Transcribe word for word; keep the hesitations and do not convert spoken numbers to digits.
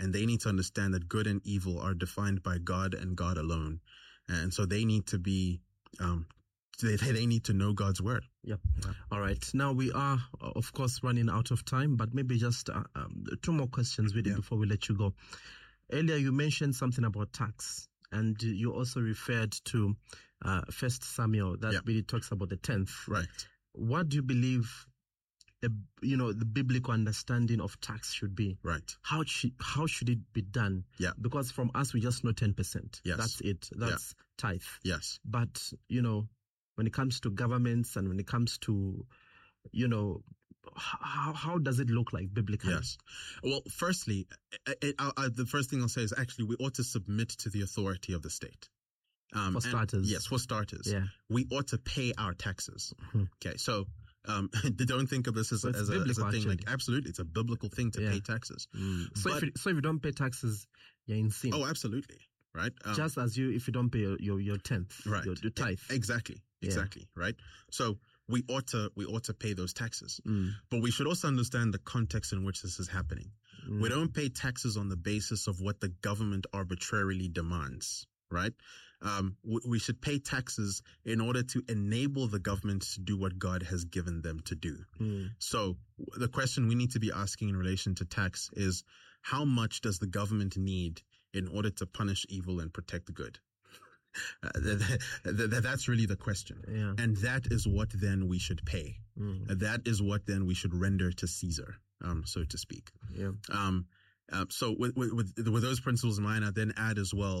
and they need to understand that good and evil are defined by God and God alone. And so they need to be, um, they, they need to know God's word. Yeah. yeah. All right. Now we are, of course, running out of time, but maybe just uh, um, two more questions with you yeah. before we let you go. Earlier, you mentioned something about tax, and you also referred to uh, First Samuel that yeah. really talks about the tenth. Right. What do you believe, uh, you know, the biblical understanding of tax should be? Right. How should how should it be done? Yeah. Because from us, we just know ten percent. Yes. That's it. That's yeah. tithe. Yes. But, you know, when it comes to governments and when it comes to, you know, how how does it look like biblically? Yes. Well, firstly, it, it, I, I, the first thing I'll say is actually we ought to submit to the authority of the state. Um, for starters. And, yes, for starters. Yeah. We ought to pay our taxes. Mm-hmm. Okay, so um, don't think of this as, so as, a, as a thing. Actually. Like, absolutely, it's a biblical thing to yeah. pay taxes. Mm. So, but, if you, so if you don't pay taxes, you're in sin. Oh, absolutely. Right. Um, Just as you, if you don't pay your, your, your tenth, right. your, your tithe. Exactly. Exactly. Yeah. Right. So we ought to, we ought to pay those taxes, mm. but we should also understand the context in which this is happening. Mm. We don't pay taxes on the basis of what the government arbitrarily demands. Right. Um, we, we should pay taxes in order to enable the government to do what God has given them to do. Mm. So the question we need to be asking in relation to tax is, how much does the government need in order to punish evil and protect the good? Uh, that, that, that's really the question. Yeah. And that is what then we should pay. Mm. Uh, that is what then we should render to Caesar, um, so to speak. Yeah. Um, uh, so with, with, with those principles in mind, I then add as well